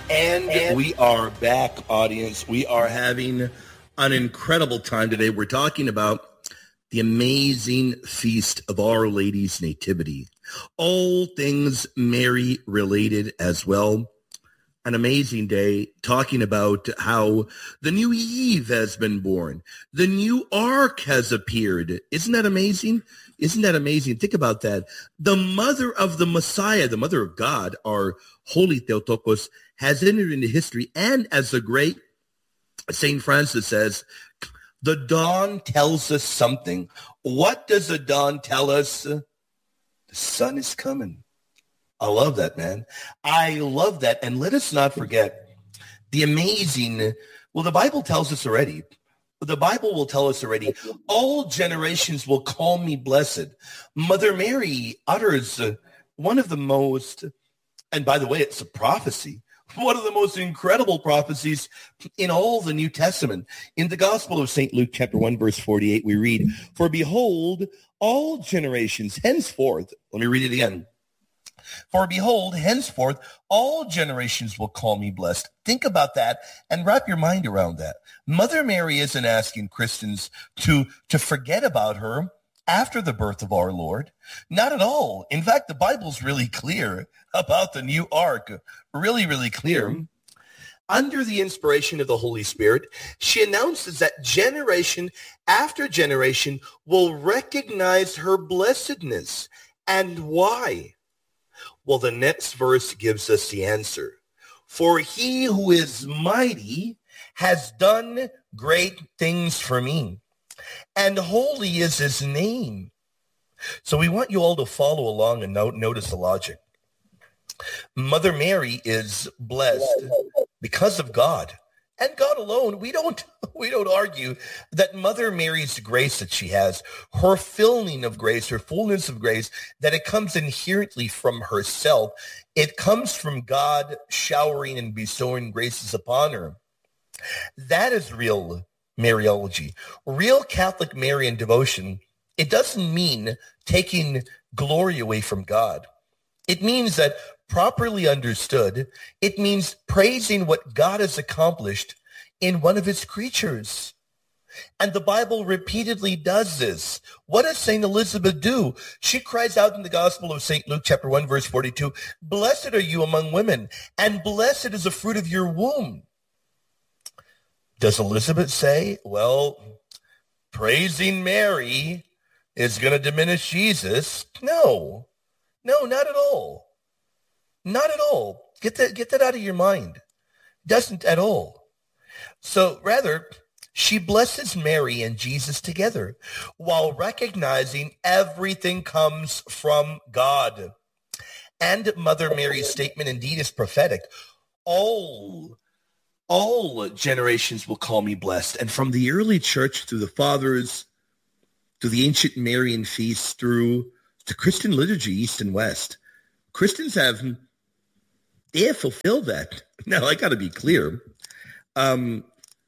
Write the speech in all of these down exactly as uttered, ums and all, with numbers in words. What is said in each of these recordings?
And we are back, audience. We are having an incredible time today. We're talking about the amazing feast of Our Lady's Nativity. All things Mary related as well. An amazing day talking about how the new Eve has been born. The new Ark has appeared. Isn't that amazing? Isn't that amazing? Think about that. The mother of the Messiah, the mother of God, our Holy Theotokos, has entered into history. And as the great Saint Francis says, the dawn tells us something. What does the dawn tell us? The sun is coming. I love that, man. I love that. And let us not forget the amazing, well, the Bible tells us already. The Bible will tell us already, all generations will call me blessed. Mother Mary utters uh, one of the most, and by the way, it's a prophecy, one of the most incredible prophecies in all the New Testament. In the Gospel of Saint Luke, chapter one, verse forty-eight, we read, "For behold, all generations henceforth," let me read it again. "For behold, henceforth, all generations will call me blessed." Think about that and wrap your mind around that. Mother Mary isn't asking Christians to, to forget about her after the birth of our Lord. Not at all. In fact, the Bible's really clear about the new Ark. Really, really clear. Under the inspiration of the Holy Spirit, she announces that generation after generation will recognize her blessedness. And why? Well, the next verse gives us the answer. "For he who is mighty has done great things for me, and holy is his name." So we want you all to follow along and note, notice the logic. Mother Mary is blessed because of God. And God alone. We don't we don't argue that Mother Mary's grace that she has, her filling of grace, her fullness of grace, that it comes inherently from herself. It comes from God showering and bestowing graces upon her. That is real Mariology. Real Catholic Marian devotion, it doesn't mean taking glory away from God. It means that, properly understood, it means praising what God has accomplished in one of his creatures. And the Bible repeatedly does this. What does Saint Elizabeth do? She cries out in the Gospel of Saint Luke, chapter one, verse forty-two, "Blessed are you among women, and blessed is the fruit of your womb." Does Elizabeth say, well, praising Mary is going to diminish Jesus? No. No, not at all. Not at all. Get that, get that out of your mind. Doesn't at all. So rather, she blesses Mary and Jesus together while recognizing everything comes from God. And Mother Mary's statement indeed is prophetic. All, all generations will call me blessed. And from the early church through the fathers, to the ancient Marian feasts, through the Christian liturgy, East and West, Christians have, they have fulfilled that. Now, I got to be clear. Um,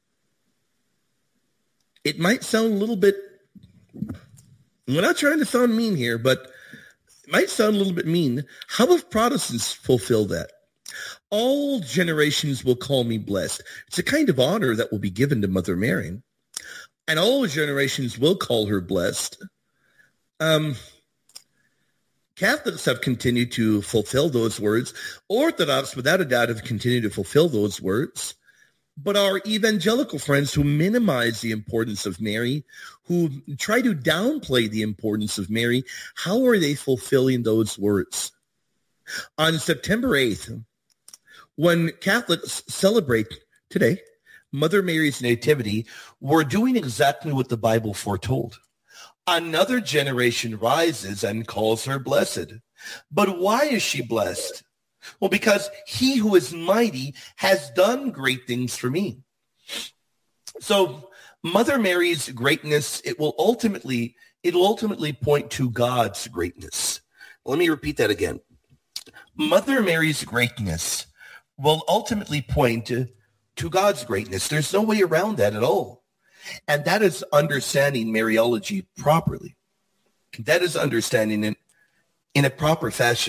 it might sound a little bit, we're not trying to sound mean here, but it might sound a little bit mean. How have Protestants fulfilled that? All generations will call me blessed. It's a kind of honor that will be given to Mother Mary. And all generations will call her blessed. Um, Catholics have continued to fulfill those words. Orthodox, without a doubt, have continued to fulfill those words. But our evangelical friends who minimize the importance of Mary, who try to downplay the importance of Mary, how are they fulfilling those words? On September eighth, when Catholics celebrate today Mother Mary's nativity, we're doing exactly what the Bible foretold. Another generation rises and calls her blessed. But why is she blessed? Well, because he who is mighty has done great things for me. So Mother Mary's greatness, it will ultimately, it will ultimately point to God's greatness. Let me repeat that again. Mother Mary's greatness will ultimately point to, to God's greatness. There's no way around that at all. And that is understanding Mariology properly. That is understanding it in a proper fashion.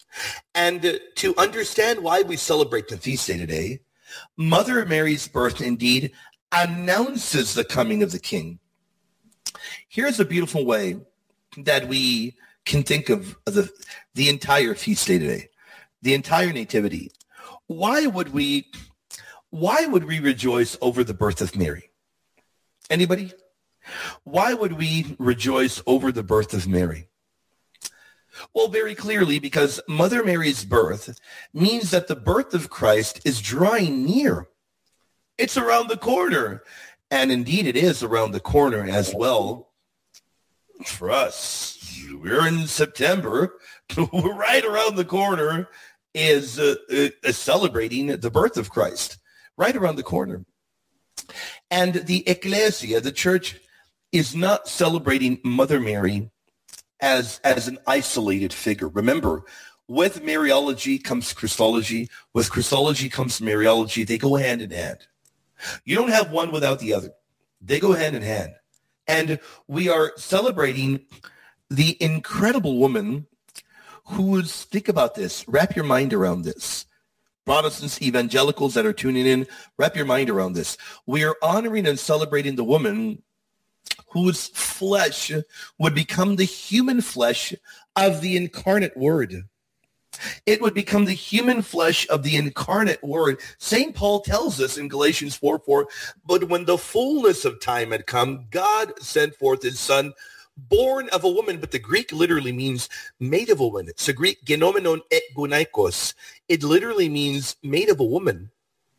And uh, to understand why we celebrate the feast day today, Mother Mary's birth indeed announces the coming of the King. Here's a beautiful way that we can think of the, the entire feast day today, the entire nativity. Why would we, why would we rejoice over the birth of Mary? Anybody? Why would we rejoice over the birth of Mary? Well, very clearly, because Mother Mary's birth means that the birth of Christ is drawing near. It's around the corner. And indeed, it is around the corner as well for us. We're in September. Right around the corner is uh, uh, celebrating the birth of Christ. Right around the corner. And the Ecclesia, the church, is not celebrating Mother Mary as, as an isolated figure. Remember, with Mariology comes Christology. With Christology comes Mariology. They go hand in hand. You don't have one without the other. They go hand in hand. And we are celebrating the incredible woman who was, think about this, wrap your mind around this. Protestants, evangelicals that are tuning in, wrap your mind around this. We are honoring and celebrating the woman whose flesh would become the human flesh of the incarnate Word. It would become the human flesh of the incarnate Word. Saint Paul tells us in Galatians four four, but when the fullness of time had come, God sent forth his Son, born of a woman, but the Greek literally means made of a woman. It's a Greek genomenon et gonaikos. It literally means made of a woman.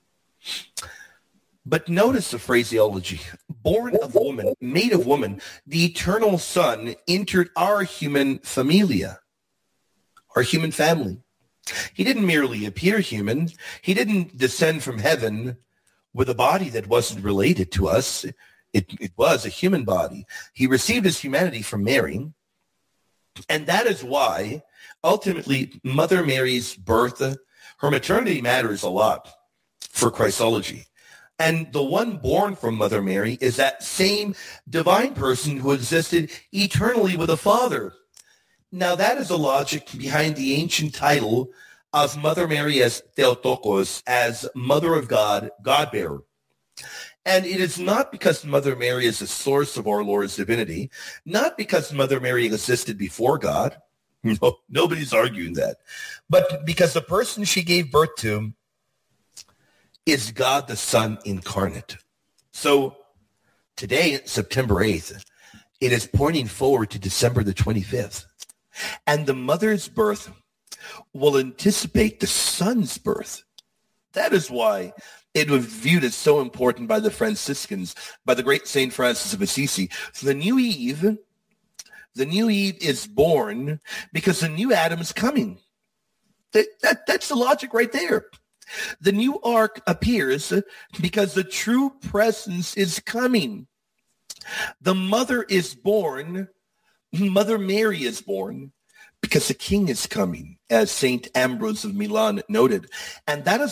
But notice the phraseology. Born of woman, made of woman, the eternal Son entered our human familia, our human family. He didn't merely appear human. He didn't descend from heaven with a body that wasn't related to us. It, it was a human body. He received his humanity from Mary. And that is why, ultimately, Mother Mary's birth, her maternity matters a lot for Christology. And the one born from Mother Mary is that same divine person who existed eternally with the Father. Now, that is the logic behind the ancient title of Mother Mary as Theotokos, as Mother of God, God-bearer. And it is not because Mother Mary is the source of our Lord's divinity, not because Mother Mary existed before God. No, nobody's arguing that. But because the person she gave birth to is God the Son incarnate. So today, September eighth, it is pointing forward to December the twenty-fifth. And the mother's birth will anticipate the son's birth. That is why it was viewed as so important by the Franciscans, by the great Saint Francis of Assisi. So the new Eve, the new Eve is born because the new Adam is coming. That, that, that's the logic right there. The new ark appears because the true presence is coming. The mother is born, Mother Mary is born because the king is coming, as Saint Ambrose of Milan noted. And that is